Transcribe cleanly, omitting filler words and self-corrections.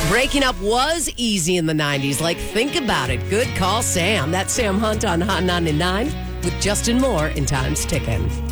Breaking up was easy in the 90s. Like, think about it. Good call, Sam. That's Sam Hunt on Hot 99 with Justin Moore in Time's Ticking.